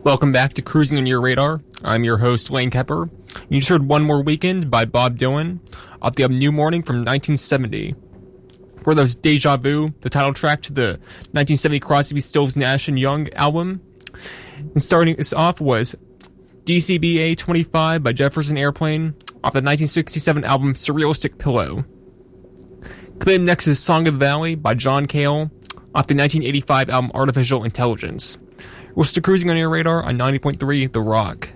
Welcome back to Cruising on Your Radar. I'm your host, Wayne Kepper. You just heard One More Weekend by Bob Dylan off the album New Morning from 1970. For those Deja Vu, the title track to the 1970 Crosby, Stills, Nash & Young album. And starting us off was DCBA 25 by Jefferson Airplane off the 1967 album Surrealistic Pillow. Coming up next is Song of the Valley by John Cale off the 1985 album Artificial Intelligence. We're still cruising on your radar on 90.3 The Rock.